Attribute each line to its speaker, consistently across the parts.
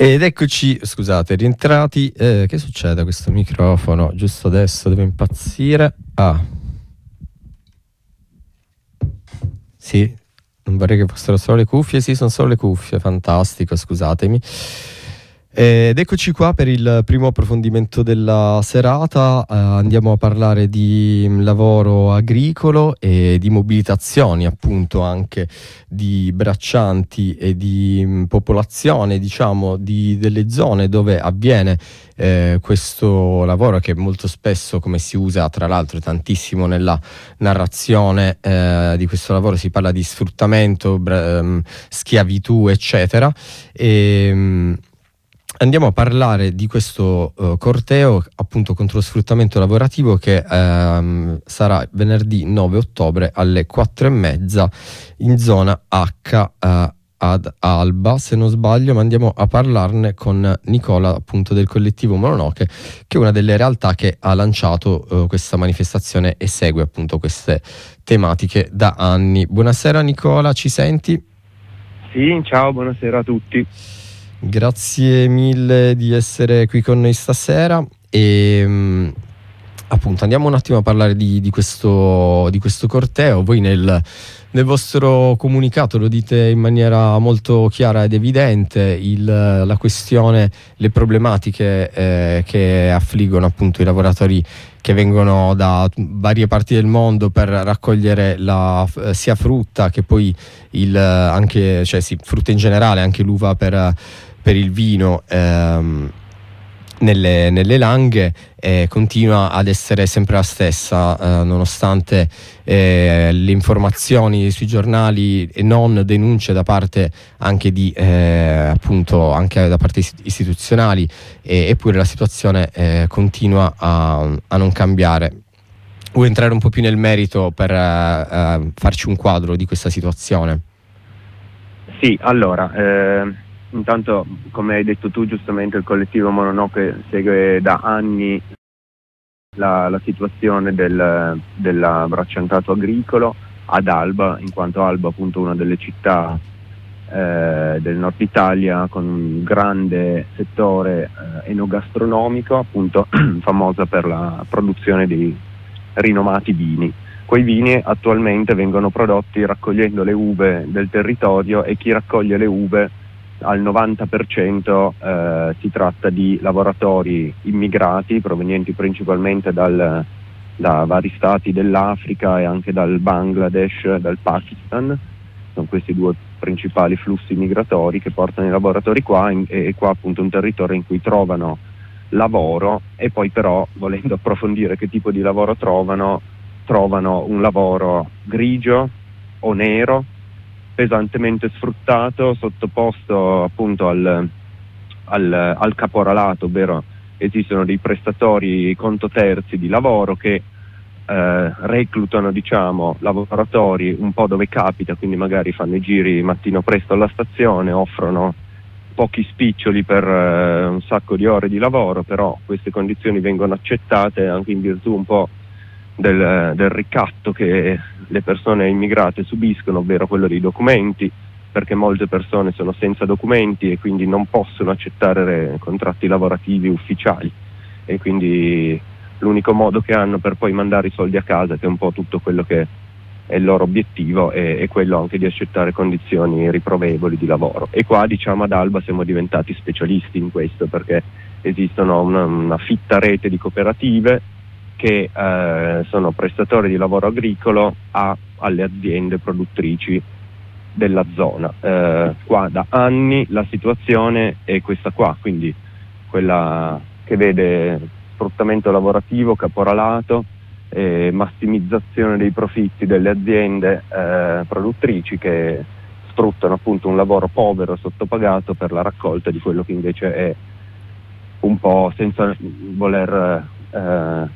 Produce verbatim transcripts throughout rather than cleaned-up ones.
Speaker 1: Ed eccoci, scusate, rientrati. Eh, che succede a questo microfono? Giusto adesso deve impazzire. Ah, sì, non vorrei che fossero solo le cuffie. Sì, sono solo le cuffie, fantastico, scusatemi. Ed eccoci qua per il primo approfondimento della serata. Eh, andiamo a parlare di mh, lavoro agricolo e di mobilitazioni, appunto, anche di braccianti e di mh, popolazione, diciamo, di, delle zone dove avviene eh, questo lavoro, che molto spesso, come si usa tra l'altro tantissimo nella narrazione eh, di questo lavoro, si parla di sfruttamento, bra- mh, schiavitù, eccetera. E, mh, Andiamo a parlare di questo uh, corteo, appunto, contro lo sfruttamento lavorativo, che ehm, sarà venerdì nove ottobre alle quattro e mezza in zona H eh, ad Alba, se non sbaglio. Ma andiamo a parlarne con Nicola, appunto, del collettivo Mononoke, che è una delle realtà che ha lanciato uh, questa manifestazione e segue appunto queste tematiche da anni. Buonasera Nicola, ci senti?
Speaker 2: Sì, ciao, buonasera a tutti.
Speaker 1: Grazie mille di essere qui con noi stasera e mh, appunto andiamo un attimo a parlare di, di questo, di questo corteo. Voi nel, nel vostro comunicato lo dite in maniera molto chiara ed evidente, il, la questione, le problematiche eh, che affliggono appunto i lavoratori che vengono da varie parti del mondo per raccogliere la, sia frutta che poi il, anche, cioè sì, frutta in generale, anche l'uva per per il vino ehm, nelle, nelle langhe, eh, continua ad essere sempre la stessa, eh, nonostante eh, le informazioni sui giornali e non denunce da parte anche di eh, appunto anche da parte istituzionali, e, eppure la situazione eh, continua a, a non cambiare. Vuoi entrare un po' più nel merito per eh, farci un quadro di questa situazione?
Speaker 2: Sì, allora, eh, intanto, come hai detto tu giustamente, il collettivo Mononoke segue da anni la, la situazione del, del bracciantato agricolo ad Alba, in quanto Alba appunto una delle città eh, del nord Italia con un grande settore eh, enogastronomico, appunto famosa per la produzione di rinomati vini. Quei vini attualmente vengono prodotti raccogliendo le uve del territorio, e chi raccoglie le uve al novanta per cento eh, si tratta di lavoratori immigrati provenienti principalmente dal, da vari stati dell'Africa e anche dal Bangladesh, dal Pakistan. Sono questi due principali flussi migratori che portano i lavoratori qua, in, e qua appunto un territorio in cui trovano lavoro, e poi però, volendo approfondire che tipo di lavoro trovano, trovano un lavoro grigio o nero, pesantemente sfruttato, sottoposto appunto al, al, al caporalato, ovvero esistono dei prestatori conto terzi di lavoro che eh, reclutano, diciamo, lavoratori un po' dove capita, quindi magari fanno i giri mattino presto alla stazione, offrono pochi spiccioli per eh, un sacco di ore di lavoro, però queste condizioni vengono accettate anche in virtù un po' Del, del ricatto che le persone immigrate subiscono, ovvero quello dei documenti, perché molte persone sono senza documenti e quindi non possono accettare contratti lavorativi ufficiali, e quindi l'unico modo che hanno per poi mandare i soldi a casa, che è un po' tutto quello che è il loro obiettivo, è, è quello anche di accettare condizioni riprovevoli di lavoro. E qua, diciamo, ad Alba siamo diventati specialisti in questo, perché esistono una, una fitta rete di cooperative che eh, sono prestatori di lavoro agricolo a, alle aziende produttrici della zona. Eh, qua da anni la situazione è questa qua, quindi quella che vede sfruttamento lavorativo, caporalato, eh, massimizzazione dei profitti delle aziende eh, produttrici, che sfruttano appunto un lavoro povero, sottopagato, per la raccolta di quello che invece è un po', senza voler eh,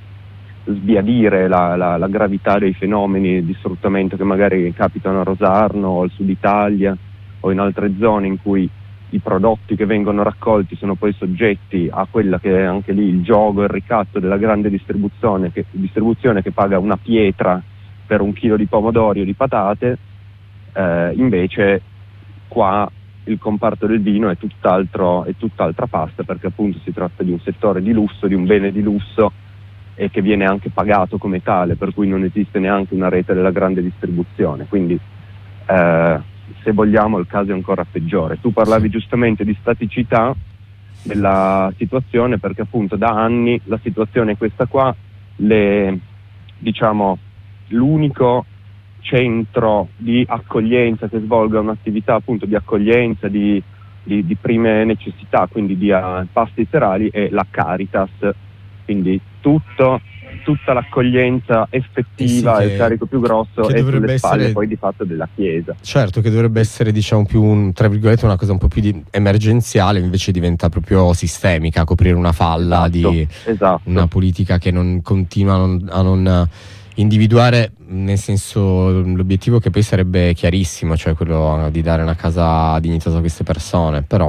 Speaker 2: sbiadire la, la, la gravità dei fenomeni di sfruttamento che magari capitano a Rosarno o al sud Italia o in altre zone, in cui i prodotti che vengono raccolti sono poi soggetti a quella che è anche lì il gioco e il ricatto della grande distribuzione che, distribuzione che paga una pietra per un chilo di pomodori o di patate. Eh, invece qua il comparto del vino è tutt'altro, è tutt'altra pasta, perché appunto si tratta di un settore di lusso, di un bene di lusso, e che viene anche pagato come tale, per cui non esiste neanche una rete della grande distribuzione. Quindi eh, se vogliamo il caso è ancora peggiore. Tu parlavi giustamente di staticità della situazione, perché appunto da anni la situazione è questa qua. Le, diciamo, l'unico centro di accoglienza che svolga un'attività appunto di accoglienza di, di, di prime necessità, quindi di uh, pasti serali, è la Caritas. Quindi tutto, tutta l'accoglienza effettiva
Speaker 1: Eh sì,
Speaker 2: e
Speaker 1: che-
Speaker 2: il carico più grosso
Speaker 1: che
Speaker 2: è
Speaker 1: dovrebbe
Speaker 2: sulle spalle
Speaker 1: essere-
Speaker 2: poi di fatto della Chiesa.
Speaker 1: Certo, che dovrebbe essere, diciamo, più un, tra virgolette, una cosa un po' più di- emergenziale, invece diventa proprio sistemica, coprire una falla
Speaker 2: Esatto,
Speaker 1: di
Speaker 2: esatto.
Speaker 1: una politica che non continua a non, a non individuare, nel senso, l'obiettivo che poi sarebbe chiarissimo, cioè quello di dare una casa dignitosa a queste persone, però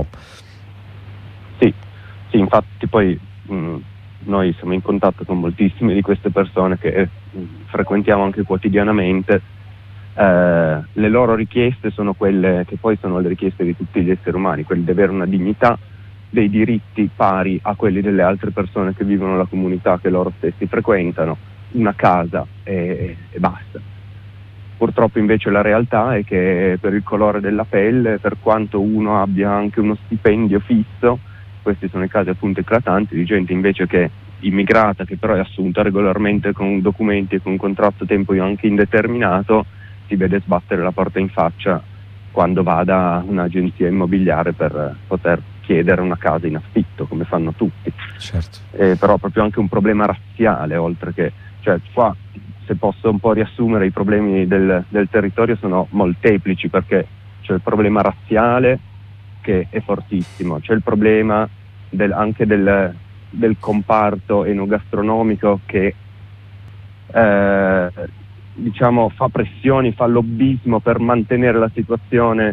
Speaker 2: Sì, sì, infatti poi mh, noi siamo in contatto con moltissime di queste persone che eh, frequentiamo anche quotidianamente. Eh, le loro richieste sono quelle che poi sono le richieste di tutti gli esseri umani, quelle di avere una dignità, dei diritti pari a quelli delle altre persone che vivono nella comunità che loro stessi frequentano, una casa e, e basta. Purtroppo invece la realtà è che per il colore della pelle, per quanto uno abbia anche uno stipendio fisso, questi sono i casi appunto eclatanti di gente invece che immigrata, che però è assunta regolarmente con documenti e con un contratto a tempo anche indeterminato, si vede sbattere la porta in faccia quando va da un'agenzia immobiliare per poter chiedere una casa in affitto, come fanno tutti.
Speaker 1: certo.
Speaker 2: Eh, però proprio anche un problema razziale, oltre che, cioè qua, se posso un po' riassumere, i problemi del, del territorio sono molteplici, perché c'è il problema razziale che è fortissimo, c'è il problema del, anche del, del comparto enogastronomico che eh, diciamo fa pressioni, fa lobbismo per mantenere la situazione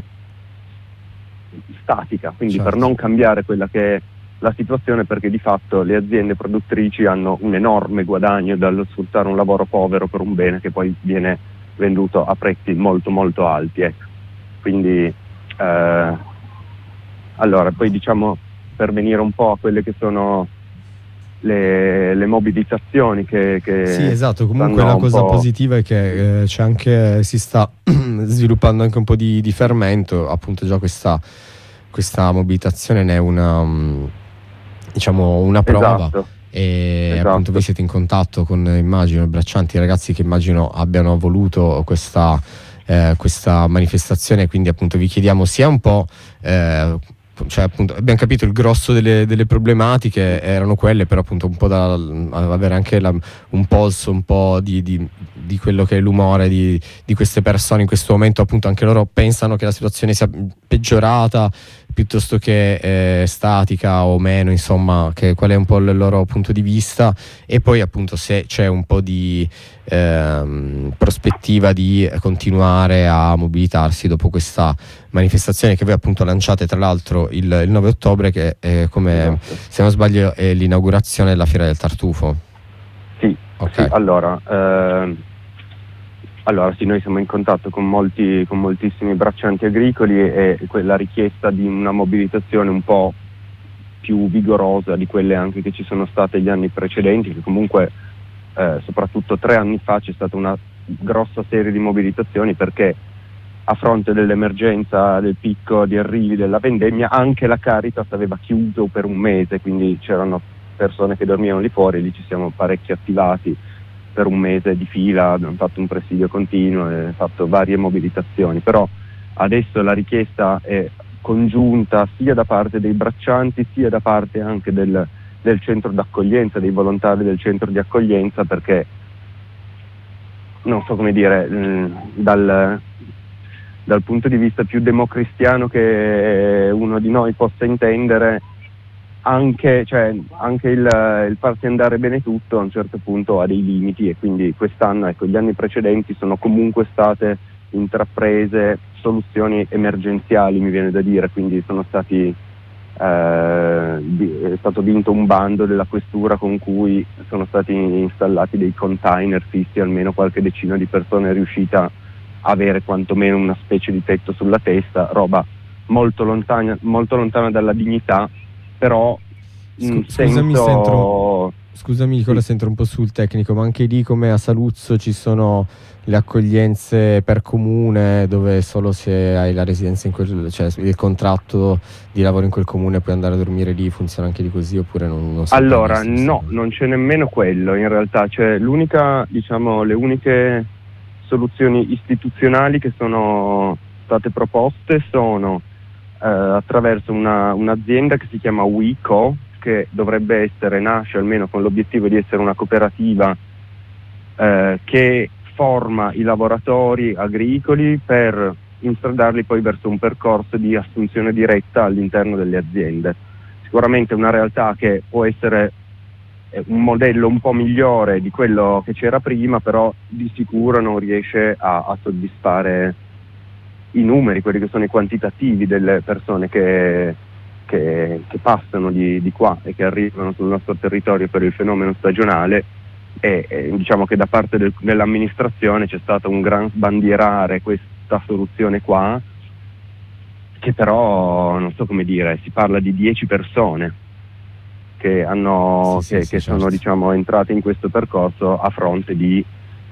Speaker 2: statica, quindi
Speaker 1: Certo.
Speaker 2: per non cambiare quella che è la situazione, perché di fatto le aziende produttrici hanno un enorme guadagno dallo sfruttare un lavoro povero per un bene che poi viene venduto a prezzi molto molto alti, ecco. Quindi eh, allora poi diciamo, per venire un po' a quelle che sono le, le mobilitazioni che, che
Speaker 1: Sì, esatto, comunque
Speaker 2: stanno
Speaker 1: la
Speaker 2: un
Speaker 1: cosa
Speaker 2: po'-
Speaker 1: positiva è che eh, c'è anche, si sta sviluppando anche un po' di, di fermento, appunto già questa, questa mobilitazione ne è una, mm, diciamo, una prova.
Speaker 2: Esatto.
Speaker 1: E
Speaker 2: Esatto.
Speaker 1: appunto voi siete in contatto con, immagino, i braccianti, i ragazzi che immagino abbiano voluto questa, eh, questa manifestazione, quindi appunto vi chiediamo sia un po', eh, cioè appunto abbiamo capito il grosso delle, delle problematiche erano quelle, però appunto un po' da avere anche la, un polso un po' di, di, di quello che è l'umore di, di queste persone in questo momento. Appunto anche loro pensano che la situazione sia peggiorata piuttosto che eh, statica o meno, insomma, che qual è un po' il loro punto di vista, e poi appunto se c'è un po' di ehm, prospettiva di continuare a mobilitarsi dopo questa manifestazione che voi appunto lanciate tra l'altro il, il nove ottobre, che è, come
Speaker 2: Esatto.
Speaker 1: se non sbaglio è l'inaugurazione della Fiera del Tartufo.
Speaker 2: Sì,
Speaker 1: Ok.
Speaker 2: sì, allora, ehm, allora sì, noi siamo in contatto con molti, con moltissimi braccianti agricoli, e, e quella richiesta di una mobilitazione un po' più vigorosa di quelle anche che ci sono state gli anni precedenti, che comunque eh, soprattutto tre anni fa c'è stata una grossa serie di mobilitazioni, perché a fronte dell'emergenza del picco di arrivi della vendemmia anche la Caritas aveva chiuso per un mese, quindi c'erano persone che dormivano lì fuori, lì ci siamo parecchi attivati per un mese di fila, abbiamo fatto un presidio continuo e fatto varie mobilitazioni, però adesso la richiesta è congiunta sia da parte dei braccianti sia da parte anche del, del centro d'accoglienza, dei volontari del centro di accoglienza, perché non so come dire, mh, dal, dal punto di vista più democristiano che uno di noi possa intendere, anche, cioè, anche il, il farsi andare bene tutto a un certo punto ha dei limiti, e quindi quest'anno, ecco, gli anni precedenti sono comunque state intraprese soluzioni emergenziali, mi viene da dire, quindi sono stati eh, di, è stato vinto un bando della questura con cui sono stati installati dei container fissi, almeno qualche decina di persone è riuscita a avere quantomeno una specie di tetto sulla testa, roba molto lontana, molto lontana dalla dignità, però in
Speaker 1: Scu- scusami,
Speaker 2: senso...
Speaker 1: se entro, scusami Nicola,
Speaker 2: Sì.
Speaker 1: se entro un po' sul tecnico, ma anche lì come a Saluzzo ci sono le accoglienze per comune dove solo se hai la residenza in quel, cioè il contratto di lavoro in quel comune puoi andare a dormire lì, funziona anche di così oppure non, non so
Speaker 2: Allora,
Speaker 1: benissimo,
Speaker 2: no,
Speaker 1: sì.
Speaker 2: non c'è nemmeno quello in realtà, cioè l'unica, diciamo, le uniche soluzioni istituzionali che sono state proposte sono eh, attraverso una, un'azienda che si chiama WeCo, che dovrebbe essere, nasce almeno con l'obiettivo di essere una cooperativa eh, che forma i lavoratori agricoli per instradarli poi verso un percorso di assunzione diretta all'interno delle aziende. Sicuramente una realtà che può essere un modello un po' migliore di quello che c'era prima, però di sicuro non riesce a, a soddisfare i numeri, quelli che sono i quantitativi delle persone che, che, che passano di, di qua e che arrivano sul nostro territorio per il fenomeno stagionale. E, e diciamo che da parte del, dell'amministrazione c'è stato un gran sbandierare questa soluzione qua, che però non so come dire, si parla di dieci persone che hanno
Speaker 1: Sì,
Speaker 2: che,
Speaker 1: sì, sì,
Speaker 2: che
Speaker 1: certo.
Speaker 2: sono diciamo entrate in questo percorso a fronte di,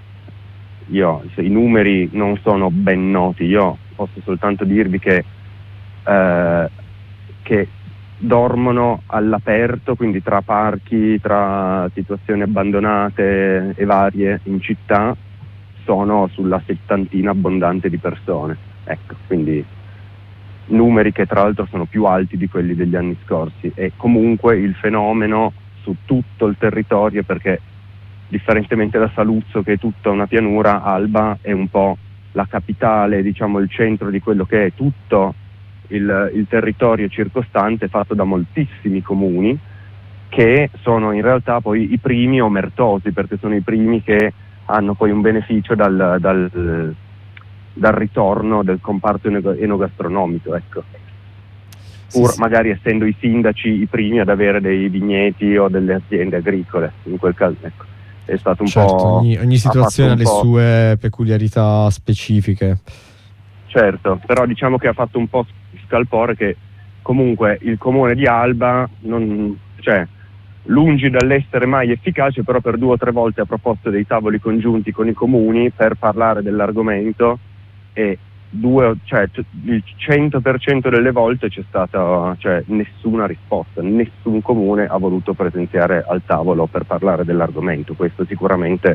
Speaker 2: io se i numeri non sono ben noti, io posso soltanto dirvi che eh, che dormono all'aperto, quindi tra parchi, tra situazioni abbandonate e varie in città, sono sulla settantina abbondante di persone. Ecco, quindi numeri che tra l'altro sono più alti di quelli degli anni scorsi, e comunque il fenomeno su tutto il territorio, perché differentemente da Saluzzo che è tutta una pianura, Alba è un po' la capitale, diciamo il centro di quello che è tutto il, il territorio circostante, fatto da moltissimi comuni che sono in realtà poi i primi omertosi, perché sono i primi che hanno poi un beneficio dal, dal, dal ritorno del comparto enogastronomico, ecco. Pur
Speaker 1: Sì, sì.
Speaker 2: magari essendo i sindaci i primi ad avere dei vigneti o delle aziende agricole, in quel caso, ecco, è stato un
Speaker 1: Certo,
Speaker 2: po'...
Speaker 1: ogni, ogni situazione ha le sue peculiarità specifiche.
Speaker 2: Certo, però diciamo che ha fatto un po' scalpore che comunque il comune di Alba, non, cioè, lungi dall'essere mai efficace, però per due o tre volte ha proposto dei tavoli congiunti con i comuni per parlare dell'argomento, e due, cioè, il cento per cento delle volte c'è stata, cioè, nessuna risposta, nessun comune ha voluto presenziare al tavolo per parlare dell'argomento. Questo sicuramente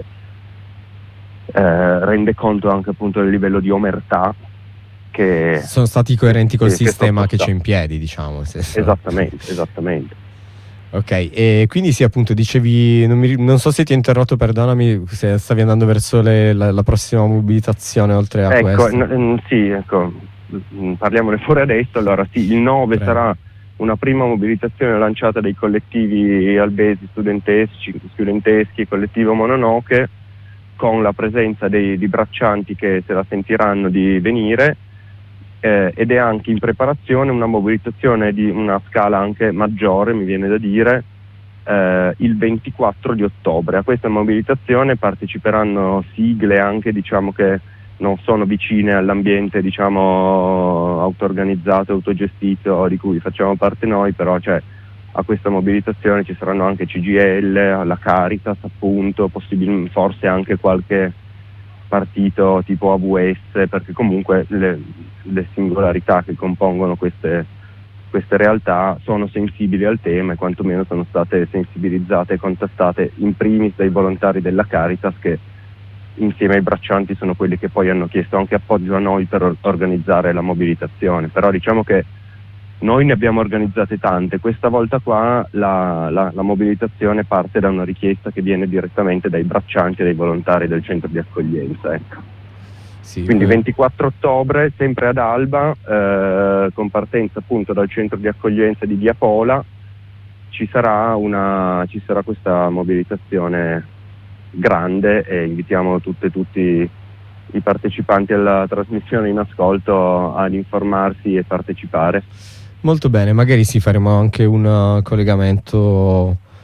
Speaker 2: eh, rende conto anche appunto del livello di omertà che
Speaker 1: sono stati coerenti col
Speaker 2: che,
Speaker 1: sistema
Speaker 2: che,
Speaker 1: che c'è in piedi, diciamo.
Speaker 2: Esattamente, esattamente.
Speaker 1: Ok, e quindi sì, appunto, dicevi, non, mi, non so se ti ho interrotto, perdonami, se stavi andando verso le, la, la prossima mobilitazione oltre a
Speaker 2: ecco,
Speaker 1: questo.
Speaker 2: N- sì, ecco, parliamone fuori adesso. Allora sì, il nove
Speaker 1: Prego.
Speaker 2: sarà una prima mobilitazione lanciata dai collettivi albesi studenteschi, studenteschi e collettivo Mononoke, con la presenza dei, di braccianti che se la sentiranno di venire. Eh, ed è anche in preparazione una mobilitazione di una scala anche maggiore, mi viene da dire, eh, il ventiquattro di ottobre. A questa mobilitazione parteciperanno sigle anche, diciamo, che non sono vicine all'ambiente, diciamo, auto-organizzato, autogestito di cui facciamo parte noi, però cioè, a questa mobilitazione ci saranno anche C G I L, la Caritas appunto, possibilmente forse anche qualche partito tipo A V S, perché comunque le, le singolarità che compongono queste, queste realtà sono sensibili al tema, e quantomeno sono state sensibilizzate e contattate in primis dai volontari della Caritas, che insieme ai braccianti sono quelli che poi hanno chiesto anche appoggio a noi per organizzare la mobilitazione. Però diciamo che noi ne abbiamo organizzate tante, questa volta qua la, la, la mobilitazione parte da una richiesta che viene direttamente dai braccianti e dai volontari del centro di accoglienza, ecco.
Speaker 1: Sì,
Speaker 2: Quindi
Speaker 1: eh.
Speaker 2: ventiquattro ottobre, sempre ad Alba, eh, con partenza appunto dal centro di accoglienza di Via Pola, ci sarà, una, ci sarà questa mobilitazione grande, e invitiamo tutte e tutti i partecipanti alla trasmissione in ascolto ad informarsi e partecipare.
Speaker 1: Molto bene, magari sì, faremo anche un uh, collegamento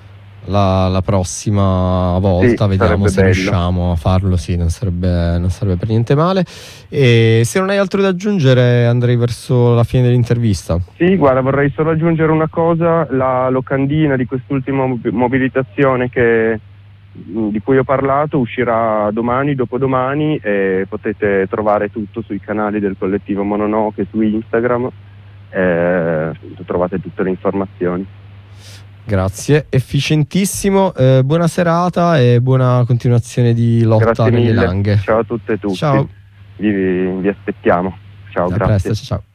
Speaker 1: la, la prossima volta,
Speaker 2: sì,
Speaker 1: vediamo se
Speaker 2: bello.
Speaker 1: riusciamo a farlo, sì, non sarebbe, non sarebbe per niente male. E se non hai altro da aggiungere andrei verso la fine dell'intervista.
Speaker 2: Sì, guarda, vorrei solo aggiungere una cosa: la locandina di quest'ultima mobilitazione che, di cui ho parlato uscirà domani, dopodomani, e potete trovare tutto sui canali del collettivo Mononoke e su Instagram, eh, trovate tutte le informazioni.
Speaker 1: Grazie, efficientissimo, eh, buona serata e buona continuazione di lotta
Speaker 2: Grazie
Speaker 1: nelle
Speaker 2: mille.
Speaker 1: langhe.
Speaker 2: Ciao a tutte e tutti.
Speaker 1: Ciao.
Speaker 2: Vi, vi aspettiamo. Ciao,
Speaker 1: A
Speaker 2: grazie.
Speaker 1: presto, ciao.